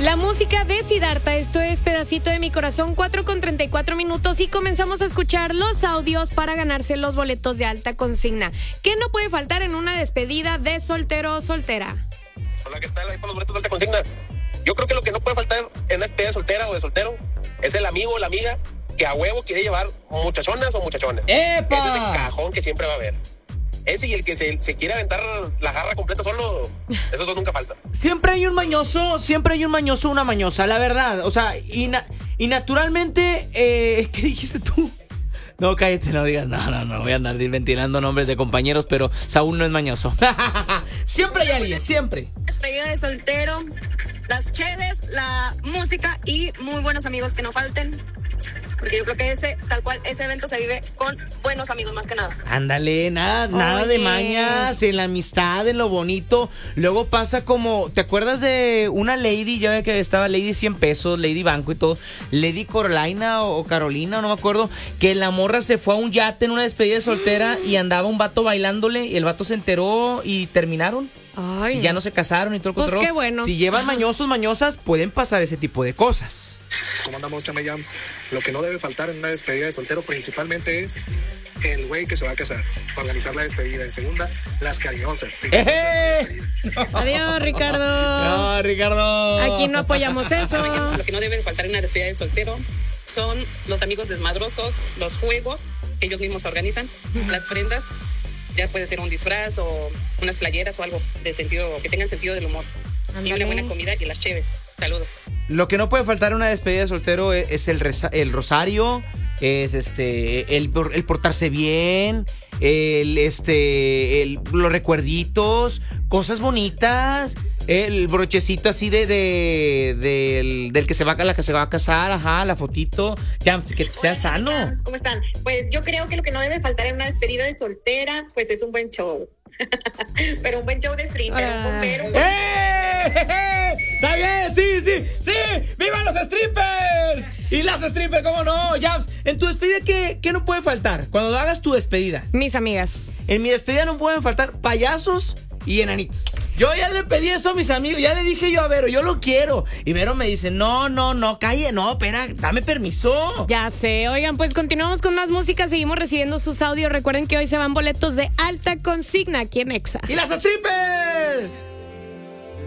La música de Siddhartha, esto es Pedacito de mi Corazón, 4:34 y comenzamos a escuchar los audios para ganarse los boletos de alta consigna. ¿Qué no puede faltar en una despedida de soltero o soltera? Hola, ¿qué tal? Ahí por los boletos de alta consigna. Yo creo que lo que no puede faltar en una despedida de soltera o de soltero es el amigo o la amiga que a huevo quiere llevar muchachonas o muchachones. ¡Epa! Ese es el cajón que siempre va a haber. Ese y el que se quiere aventar la jarra completa solo, esos dos nunca faltan. Siempre hay un mañoso, una mañosa, la verdad. O sea, y naturalmente, ¿qué dijiste tú? No, cállate, no digas, no, voy a andar ventilando nombres de compañeros, pero Saúl no es mañoso. Siempre hay alguien, siempre. Despedida de soltero, las cheves, la música y muy buenos amigos que no falten. Porque yo creo que tal cual, ese evento se vive con buenos amigos más que nada. Ándale, nada de mañas, en la amistad, en lo bonito. Luego pasa como, ¿te acuerdas de una lady? Ya ve que estaba Lady 100 pesos, Lady Banco y todo. Lady Carolina o Carolina, no me acuerdo. Que la morra se fue a un yate en una despedida de soltera y andaba un vato bailándole y el vato se enteró y terminaron. Ay, y ya no se casaron y todo el pues control. qué bueno. Si llevan mañosas, pueden pasar ese tipo de cosas. ¿Cómo andamos, Chama Jams? Lo que no debe faltar en una despedida de soltero principalmente es el güey que se va a casar, para organizar la despedida. En segunda, las cariñosas. Sí, Adiós, Ricardo. No, Ricardo. Aquí no apoyamos eso. Lo que no deben faltar en una despedida de soltero son los amigos desmadrosos, los juegos que ellos mismos organizan, las prendas, ya puede ser un disfraz o unas playeras o algo de sentido, que tengan sentido del humor. Ándale. Y una buena comida y las cheves. Saludos. Lo que no puede faltar en una despedida de soltero es el rosario, es el portarse bien, los recuerditos, cosas bonitas, el brochecito así del que se va a casar, ajá, la fotito, ya, que sea sano. ¿Cómo están? Pues yo creo que lo que no debe faltar en una despedida de soltera, pues es un buen show. Pero un buen show de stripper, un bombero. ¡Está bien! ¡Sí! ¡Vivan los strippers! Y las strippers, ¿cómo no? Jams, en tu despedida, ¿qué no puede faltar? Cuando hagas tu despedida. Mis amigas. En mi despedida no pueden faltar payasos y enanitos. Yo ya le pedí eso a mis amigos, ya le dije yo a Vero, yo lo quiero. Y Vero me dice, no, calle, no, espera, dame permiso. Ya sé, oigan, pues continuamos con más música, seguimos recibiendo sus audios. Recuerden que hoy se van boletos de alta consigna aquí en Exa. ¡Y las strippers!